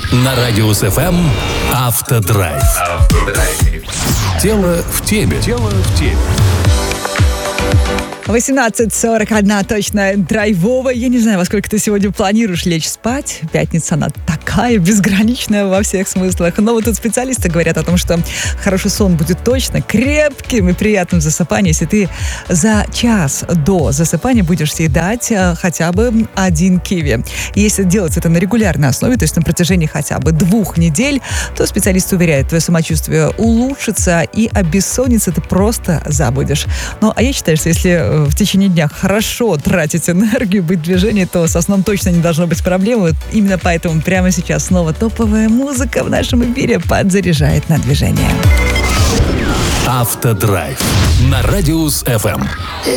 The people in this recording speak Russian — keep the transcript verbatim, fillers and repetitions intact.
На Радиус эф эм «Автодрайв». Тело в теме. Тело в теме. восемнадцать сорок один точно драйвовая. Я не знаю, во сколько ты сегодня планируешь лечь спать. Пятница, она такая безграничная во всех смыслах. Но вот тут специалисты говорят о том, что хороший сон будет точно крепким и приятным в засыпании, если ты за час до засыпания будешь съедать хотя бы один киви. И если делать это на регулярной основе, то есть на протяжении хотя бы двух недель, то специалисты уверяют, твое самочувствие улучшится, и о бессоннице ты просто забудешь. Ну, а я считаю, что если в течение дня хорошо тратить энергию, быть в движении, то со сном точно не должно быть проблемы. Именно поэтому прямо сейчас снова топовая музыка в нашем эфире подзаряжает на движение. Автодрайв на Радиус эф эм.